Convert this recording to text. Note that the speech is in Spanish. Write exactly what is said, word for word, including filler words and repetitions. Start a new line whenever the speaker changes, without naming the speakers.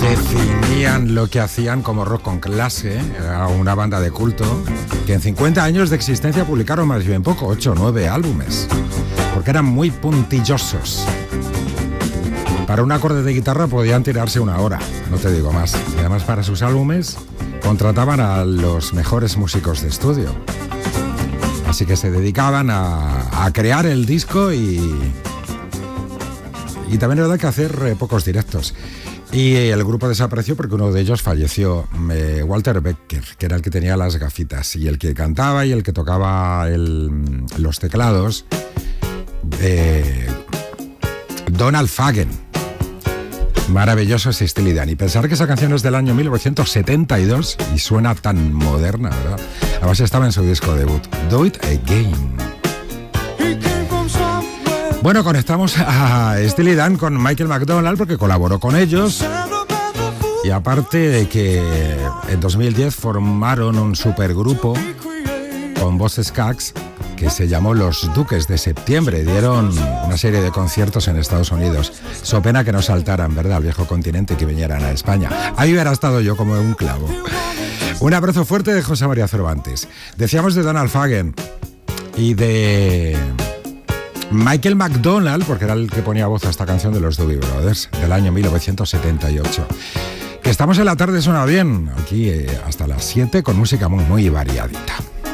definían lo que hacían como rock con clase. Era una banda de culto que en cincuenta años de existencia publicaron más bien poco, ocho o nueve álbumes, porque eran muy puntillosos. Para un acorde de guitarra podían tirarse una hora, no te digo más. Y además para sus álbumes contrataban a los mejores músicos de estudio. Así que se dedicaban a, a crear el disco y, y también era que hacer eh, pocos directos. Y el grupo desapareció porque uno de ellos falleció, eh, Walter Becker, que era el que tenía las gafitas, y el que cantaba y el que tocaba el, los teclados, eh, Donald Fagen. Maravilloso ese Steely Dan. Y pensar que esa canción es del año mil novecientos setenta y dos y suena tan moderna, ¿verdad? Además estaba en su disco debut, Do It Again. Bueno, conectamos a Steely Dan con Michael McDonald porque colaboró con ellos. Y aparte de que en dos mil diez formaron un supergrupo con Boss Skaggs que se llamó Los Duques de Septiembre. Dieron una serie de conciertos en Estados Unidos. So pena que no saltaran, ¿verdad?, al viejo continente y que vinieran a España. Ahí hubiera estado yo como un clavo. Un abrazo fuerte de José María Cervantes. Decíamos de Donald Fagen y de Michael McDonald, porque era el que ponía voz a esta canción de los Doobie Brothers, del año mil novecientos setenta y ocho. Que estamos en la tarde, suena bien, aquí eh, hasta las siete, con música muy, muy variadita.